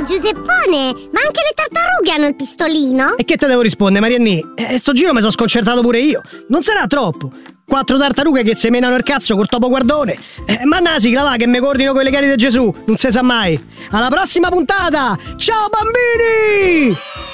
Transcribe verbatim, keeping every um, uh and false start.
Giuseppone, ma anche le tartarughe hanno il pistolino? E che te devo rispondere, Marianni? Eh, sto giro mi sono sconcertato pure io. Non sarà troppo? Quattro tartarughe che semenano il cazzo col topo guardone. Eh, ma nasi, va che mi coordino con i legati di Gesù. Non si sa mai. Alla prossima puntata! Ciao bambini!